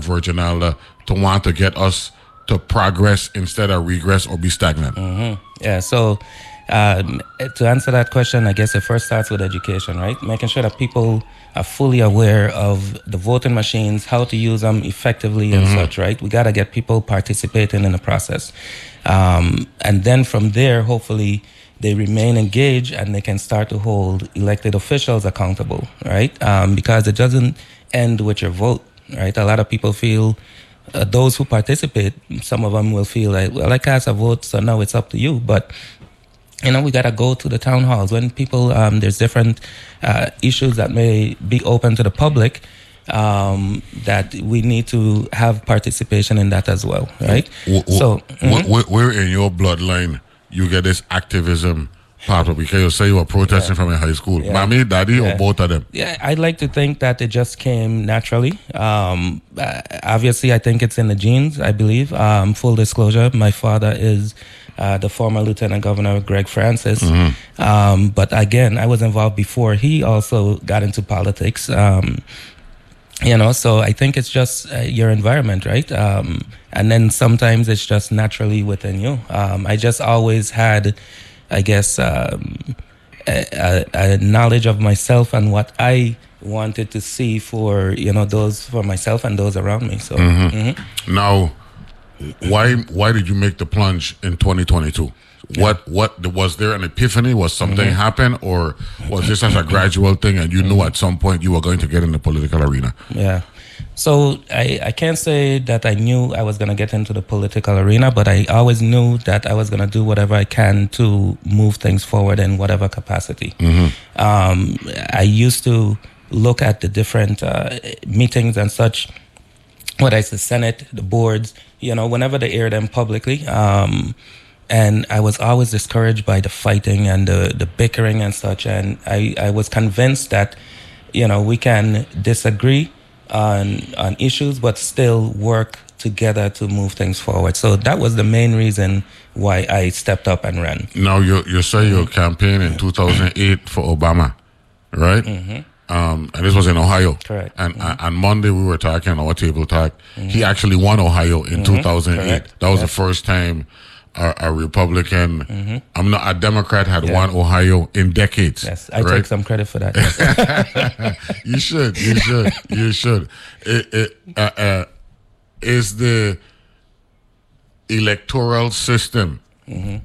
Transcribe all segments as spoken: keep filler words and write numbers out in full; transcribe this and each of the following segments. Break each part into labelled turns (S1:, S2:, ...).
S1: Virgin Islands to want to get us to progress instead of regress or be stagnant?
S2: Mm-hmm. Yeah, so um, to answer that question, I guess it first starts with education, right? Making sure that people are fully aware of the voting machines, how to use them effectively and mm-hmm. such, right? We got to get people participating in the process. Um, and then from there, hopefully, they remain engaged and they can start to hold elected officials accountable, right? Um, because it doesn't end with your vote, right? A lot of people feel, uh, those who participate, some of them will feel like, well, I cast a vote, so now it's up to you. But, you know, we got to go to the town halls. When people, um, there's different uh, issues that may be open to the public, um, that we need to have participation in that as well, right?
S1: W- w-
S2: so,
S1: mm-hmm. w- Where in your bloodline you get this activism part of it? Because you say you were protesting yeah. from in high school. Yeah. Mommy, daddy, yeah. or both of them?
S2: Yeah, I'd like to think that it just came naturally. Um, uh, obviously, I think it's in the genes, I believe. Um, full disclosure, my father is uh, the former Lieutenant Governor, Greg Francis. Mm-hmm. Um, but again, I was involved before he also got into politics. Um, you know, so I think it's just uh, your environment, right? Um, and then sometimes it's just naturally within you. Um, I just always had, I guess, um, a, a, a knowledge of myself and what I wanted to see for, you know, those for myself and those around me. So
S1: mm-hmm. Mm-hmm. Now, why why did you make the plunge in twenty twenty-two? Yeah. What what was there an epiphany? Was something mm-hmm. happen, or was this as a gradual thing, and you mm-hmm. knew at some point you were going to get in the political arena?
S2: Yeah. So I, I can't say that I knew I was going to get into the political arena, but I always knew that I was going to do whatever I can to move things forward in whatever capacity. Mm-hmm. Um, I used to look at the different uh, meetings and such, whether it's the Senate, the boards, you know, whenever they air them publicly. Um, and I was always discouraged by the fighting and the, the bickering and such. And I, I was convinced that, you know, we can disagree on on issues, but still work together to move things forward. So that was the main reason why I stepped up and ran.
S1: Now, you you say mm-hmm. your campaign in two thousand eight for Obama, right? Mm-hmm. Um, and this was in Ohio.
S2: Correct.
S1: And
S2: mm-hmm.
S1: uh, on Monday we were talking on our table talk. Mm-hmm. He actually won Ohio in mm-hmm. two thousand eight. Correct. That was yes. the first time a, a Republican, mm-hmm. I'm not a Democrat, had yeah. won Ohio in decades.
S2: Yes, I
S1: right?
S2: take some credit for that. Yes.
S1: You should, you should, you should. It, it, uh, uh, is the electoral system mm-hmm.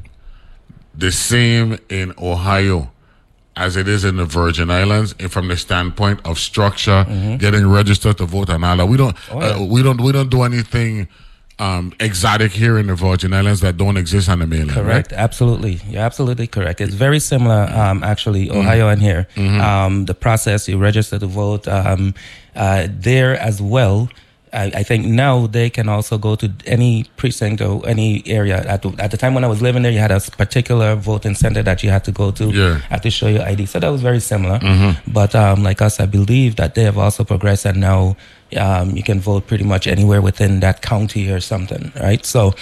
S1: the same in Ohio as it is in the Virgin Islands, and from the standpoint of structure, mm-hmm. getting registered to vote and all that? We don't, oh, yeah. uh, we don't, we don't do anything Um, exotic here in the Virgin Islands that don't exist on the mainland.
S2: Correct,
S1: right?
S2: Absolutely. You're absolutely correct. It's very similar, um, actually, Ohio mm-hmm. and here. Mm-hmm. Um, the process, you register to vote um, uh, there as well. I, I think now they can also go to any precinct or any area. At the, at the time when I was living there, you had a particular voting center that you had to go to.
S1: Yeah.
S2: Had to show your I D. So that was very similar. Mm-hmm. But um, like us, I believe that they have also progressed, and now um, you can vote pretty much anywhere within that county or something, right? So,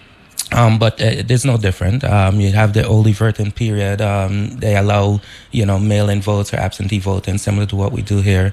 S2: um, but uh, it is no different. Um, you have the early voting period. Um, they allow, you know, mail-in votes or absentee voting, similar to what we do here.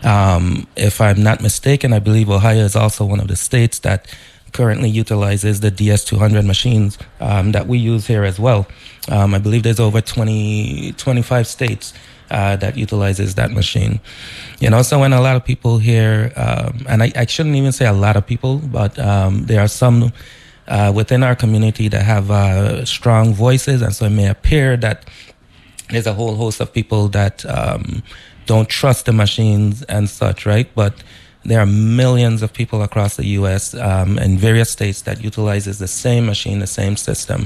S2: Um, if I'm not mistaken, I believe Ohio is also one of the states that currently utilizes the D S two hundred machines um, that we use here as well. Um, I believe there's over twenty, twenty-five states uh, that utilizes that machine. You know, so when a lot of people here, um, and I, I shouldn't even say a lot of people, but um, there are some uh, within our community that have uh, strong voices, and so it may appear that there's a whole host of people that um, don't trust the machines and such, right? But there are millions of people across the U S um, in various states that utilizes the same machine, the same system.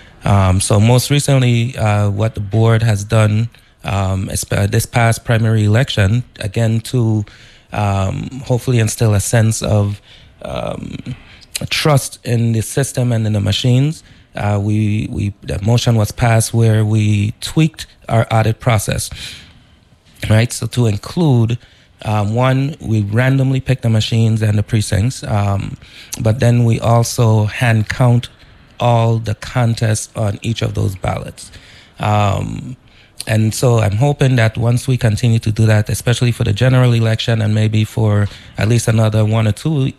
S2: Um, so most recently, uh, what the board has done um, this past primary election, again, to um, hopefully instill a sense of um, trust in the system and in the machines, uh, we, we the motion was passed where we tweaked our audit process, right? So to include Um, one, we randomly pick the machines and the precincts, um, but then we also hand count all the contests on each of those ballots. Um, and so I'm hoping that once we continue to do that, especially for the general election and maybe for at least another one or two